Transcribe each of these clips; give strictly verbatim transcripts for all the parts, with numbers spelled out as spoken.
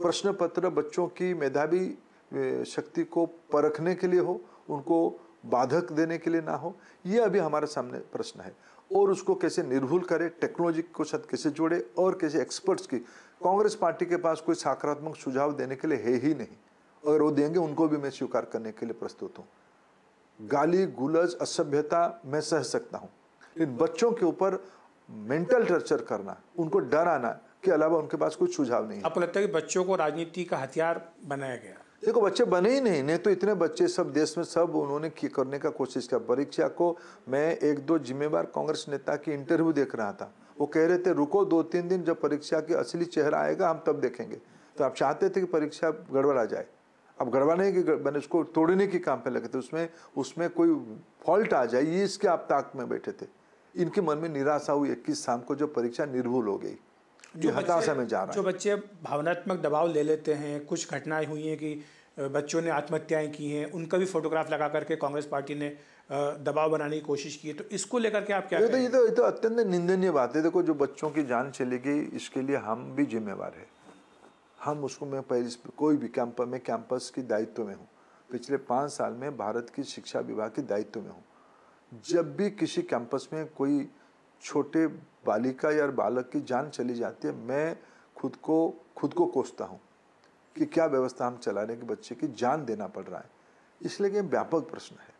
प्रश्न पत्र बच्चों की मेधावी शक्ति को परखने के लिए हो, उनको बाधक देने के लिए ना हो, ये अभी हमारे सामने प्रश्न है। और उसको कैसे निर्भुल करे, टेक्नोलॉजी को साथ कैसे जोड़े और कैसे एक्सपर्ट्स की, कांग्रेस पार्टी के पास कोई सकारात्मक सुझाव देने के लिए है ही नहीं। अगर वो देंगे उनको भी मैं स्वीकार करने के लिए प्रस्तुत हूँ। गाली गुलज असभ्यता मैं सह सकता हूँ, इन बच्चों के ऊपर मेंटल टर्चर करना, उनको डराना के अलावा उनके पास कोई सुझाव नहीं है। आपको लगता है कि बच्चों को राजनीति का हथियार बनाया गया? देखो, बच्चे बने ही नहीं, नहीं तो इतने बच्चे सब देश में सब उन्होंने करने का कोशिश किया। परीक्षा को मैं एक दो जिम्मेवार कांग्रेस नेता की इंटरव्यू देख रहा था, वो कह रहे थे रुको दो तीन दिन, जब परीक्षा की असली चेहरा आएगा हम तब देखेंगे। तो आप चाहते थे कि परीक्षा गड़बड़ा जाए, अब गड़बड़ाने की मैंने उसको तोड़ने की काम पे लगे थे, उसमें उसमें कोई फॉल्ट आ जाए, ये इसके आप ताक में बैठे थे। इनके मन में निराशा हुई इक्कीस शाम को जब परीक्षा निर्भुल हो गई। जो हताशा में जा रहा है। जो बच्चे भावनात्मक दबाव ले लेते हैं, कुछ घटनाएं हुई हैं कि बच्चों ने आत्महत्याएं की हैं, उनका भी फोटोग्राफ लगा करके कांग्रेस पार्टी ने दबाव बनाने की कोशिश की है, तो इसको लेकर के आप क्या कहेंगे? ये तो ये तो अत्यंत निंदनीय बात है। देखो, जो बच्चों की जान चली गई इसके लिए हम भी जिम्मेवार है। हम उसको, मैं पहले कोई भी कैंपस में कैंपस की दायित्व में हूँ, पिछले पाँच साल में भारत की शिक्षा विभाग के दायित्व में हूँ। जब भी किसी कैंपस में कोई छोटे बालिका या बालक की जान चली जाती है, मैं खुद को खुद को कोसता हूँ कि क्या व्यवस्था हम चला रहे हैं कि बच्चे की जान देना पड़ रहा है। इसलिए ये व्यापक प्रश्न है,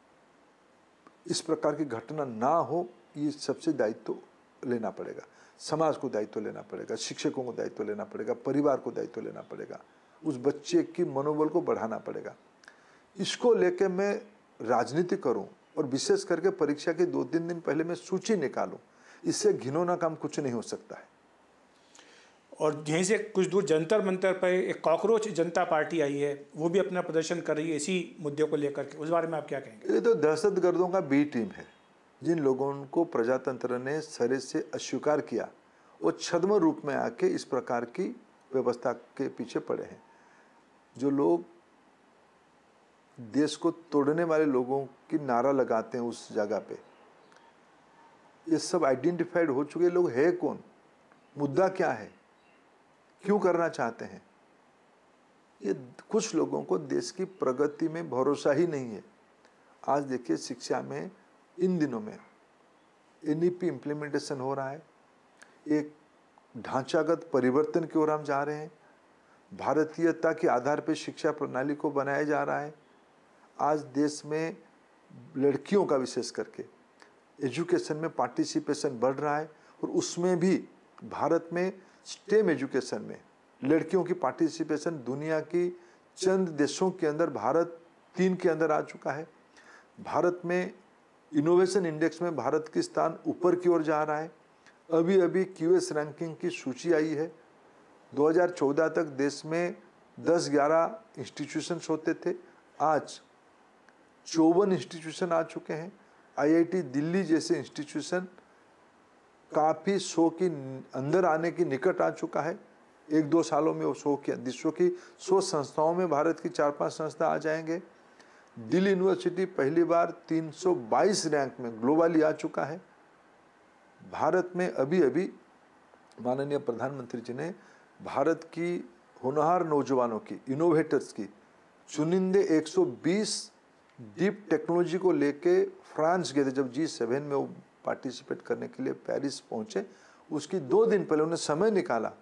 इस प्रकार की घटना ना हो, ये सबसे दायित्व लेना पड़ेगा। समाज को दायित्व लेना पड़ेगा, शिक्षकों को दायित्व लेना पड़ेगा, परिवार को दायित्व लेना पड़ेगा, उस बच्चे की मनोबल को बढ़ाना पड़ेगा। इसको लेकर मैं राजनीति करूं और विशेष करके परीक्षा के दो तीन दिन पहले मैं सूची निकालूं, इससे घिनौना काम कुछ नहीं हो सकता है। और यहीं से कुछ दूर जंतर मंतर पर एक कॉकरोच जनता पार्टी आई है, वो भी अपना प्रदर्शन कर रही है इसी मुद्दे को लेकर के, उस बारे में आप क्या कहेंगे? ये तो दहशतगर्दों का बी टीम है। जिन लोगों को प्रजातंत्र ने सरे से अस्वीकार किया, वो छद्म रूप में आके इस प्रकार की व्यवस्था के पीछे पड़े हैं। जो लोग देश को तोड़ने वाले लोगों की नारा लगाते हैं उस जगह पे, ये सब आइडेंटिफाइड हो चुके लोग है कौन, मुद्दा क्या है, क्यों करना चाहते हैं। ये कुछ लोगों को देश की प्रगति में भरोसा ही नहीं है। आज देखिए, शिक्षा में इन दिनों में एन ई पी इम्प्लीमेंटेशन हो रहा है, एक ढांचागत परिवर्तन की ओर हम जा रहे हैं, भारतीयता के आधार पर शिक्षा प्रणाली को बनाया जा रहा है। आज देश में लड़कियों का विशेष करके एजुकेशन में पार्टिसिपेशन बढ़ रहा है, और उसमें भी भारत में स्टेम एजुकेशन में लड़कियों की पार्टिसिपेशन दुनिया की चंद देशों के अंदर भारत तीन के अंदर आ चुका है। भारत में इनोवेशन इंडेक्स में भारत की स्थान ऊपर की ओर जा रहा है। अभी अभी क्यू एस रैंकिंग की सूची आई है, दो हज़ार चौदह तक देश में दस ग्यारह इंस्टीट्यूशंस होते थे, आज चौवन इंस्टीट्यूशन आ चुके हैं। आई आई टी दिल्ली जैसे इंस्टीट्यूशन काफ़ी सौ की अंदर आने की निकट आ चुका है। एक दो सालों में वो सौ की विश्व की सौ संस्थाओं में भारत की चार पांच संस्था आ जाएंगे। दिल्ली यूनिवर्सिटी पहली बार तीन सौ बाईस रैंक में ग्लोबली आ चुका है। भारत में अभी अभी माननीय प्रधानमंत्री जी ने भारत की होनहार नौजवानों की, इनोवेटर्स की चुनिंदे एक सौ बीस डीप टेक्नोलॉजी को लेके फ्रांस गए थे। जब जी सेवन में वो पार्टिसिपेट करने के लिए पेरिस पहुंचे, उसकी दो दिन पहले उन्हें समय निकाला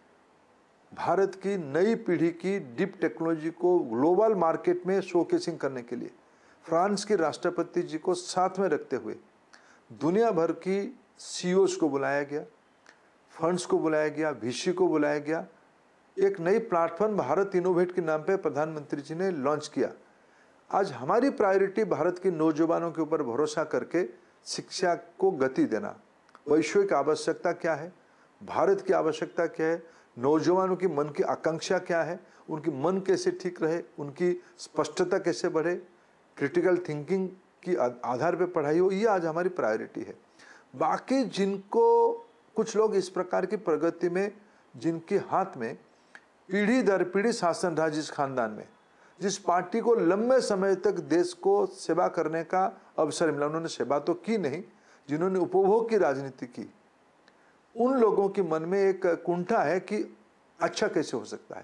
भारत की नई पीढ़ी की डीप टेक्नोलॉजी को ग्लोबल मार्केट में शोकेसिंग करने के लिए। फ्रांस के राष्ट्रपति जी को साथ में रखते हुए दुनिया भर की सी ई ओज़ को बुलाया गया, फंड्स को बुलाया गया, वी सी को बुलाया गया। एक नई प्लेटफॉर्म भारत इनोवेट के नाम पे प्रधानमंत्री जी ने लॉन्च किया। आज हमारी प्रायोरिटी भारत के नौजवानों के ऊपर भरोसा करके शिक्षा को गति देना। वैश्विक आवश्यकता क्या है, भारत की आवश्यकता क्या है, नौजवानों की मन की आकांक्षा क्या है, उनकी मन कैसे ठीक रहे, उनकी स्पष्टता कैसे बढ़े, क्रिटिकल थिंकिंग की आधार पर पढ़ाई हो, ये आज हमारी प्रायोरिटी है। बाकी जिनको कुछ लोग इस प्रकार की प्रगति में, जिनके हाथ में पीढ़ी दर पीढ़ी शासन रहा, जिस खानदान में, जिस पार्टी को लंबे समय तक देश को सेवा करने का अवसर मिला, उन्होंने सेवा तो की नहीं, जिन्होंने उपभोग की राजनीति की, उन लोगों के मन में एक कुंठा है कि अच्छा कैसे हो सकता है।